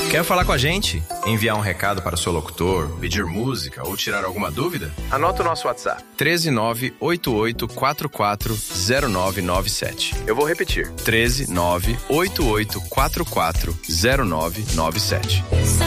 Quer falar com a gente? Enviar um recado para o seu locutor, pedir música ou tirar alguma dúvida? Anota o nosso WhatsApp: 13988440997. Eu vou repetir: 13988440997.